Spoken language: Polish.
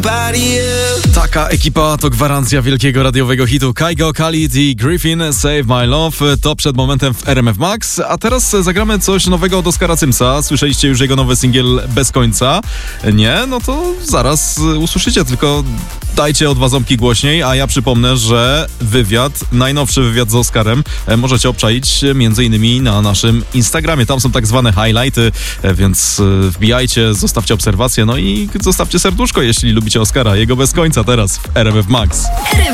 Taka ekipa to gwarancja wielkiego radiowego hitu. Kygo, Khalid i Griffin, Save My Love. To przed momentem w RMF Max. A teraz zagramy coś nowego od Oskara Symsa. Słyszeliście już jego nowy singiel Bez końca? Nie? No to zaraz usłyszycie, tylko dajcie o 2 ząbki głośniej, a ja przypomnę, że najnowszy wywiad z Oskarem możecie obczaić m.in. na naszym Instagramie. Tam są tak zwane highlighty, więc wbijajcie, zostawcie obserwację, no i zostawcie serduszko, jeśli lubicie Oskara. Jego Bez końca teraz w RMF Max.